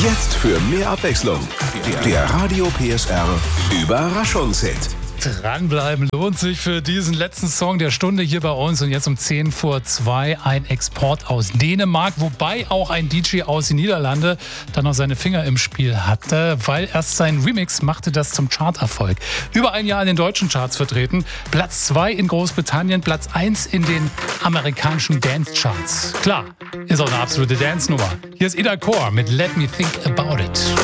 Jetzt für mehr Abwechslung. Der Radio PSR Überraschungshit. Dranbleiben lohnt sich für diesen letzten Song der Stunde hier bei uns. Und jetzt um 10:02 ein Export aus Dänemark, wobei auch ein DJ aus den Niederlanden dann noch seine Finger im Spiel hatte, weil erst sein Remix machte das zum Charterfolg. Über ein Jahr in den deutschen Charts vertreten, Platz 2 in Großbritannien, Platz 1 in den amerikanischen Dance-Charts. Klar, ist auch eine absolute Dance-Nummer. Hier ist Ida Core mit Let Me Think About It.